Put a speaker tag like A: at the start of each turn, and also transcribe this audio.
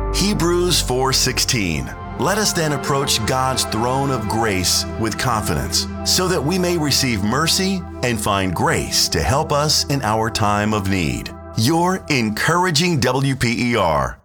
A: Hebrews 4:16. Let us then approach God's throne of grace with confidence, so that we may receive mercy and find grace to help us in our time of need. Your encouraging WPER.